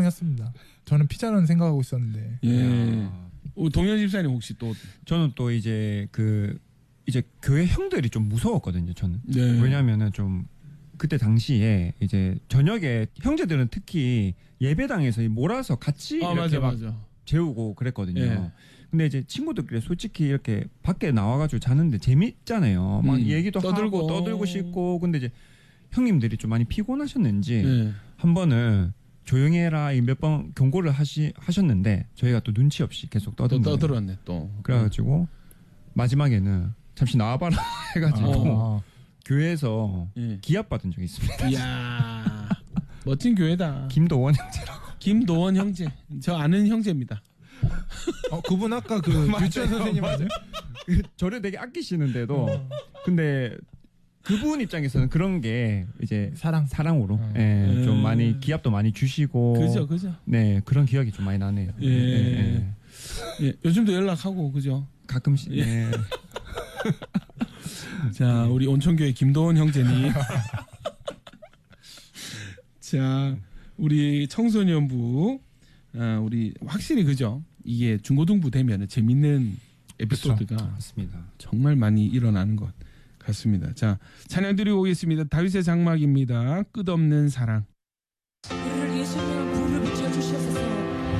엉망이었습니다. 저는 피자는 생각하고 있었는데. 예. 동현 집사님 혹시 또 저는 또 이제 이제 교회 형들이 좀 무서웠거든요. 저는. 네. 왜냐하면은 좀 그때 당시에 이제 저녁에 형제들은 특히 예배당에서 몰아서 같이 이렇게 막 재우고 그랬거든요. 예. 근데 이제 친구들끼리 솔직히 이렇게 밖에 나와가지고 자는데 재밌잖아요. 막 얘기도 하고 떠들고 싶고. 근데 이제 형님들이 좀 많이 피곤하셨는지 한 번은 조용히 해라 몇 번 경고를 하셨는데 저희가 또 눈치 없이 계속 떠들었네 또. 그래가지고 마지막에는 잠시 나와봐라 해가지고 교회에서 기합 받은 적이 있습니다. 이야 멋진 교회다. 김도원 형제라고. 김도원 형제. 저 아는 형제입니다. 그분 아까 그 유치원 선생님 맞아요? 저를 되게 아끼시는데도 근데 그분 입장에서는 그런 게 이제 사랑으로 좀 많이 기합도 많이 주시고 그죠. 네 그런 기억이 좀 많이 나네요. 예. 요즘도 연락하고 그죠? 가끔씩. 예. 자 우리 온천교회 김도원 형제님. 자 우리 청소년부 우리 확실히 그죠? 이게 중고등부 되면 재밌는 에피소드가 맞습니다. 정말 많이 일어나는 것 같습니다. 자 찬양 드리고 오겠습니다. 다윗의 장막입니다. 끝없는 사랑.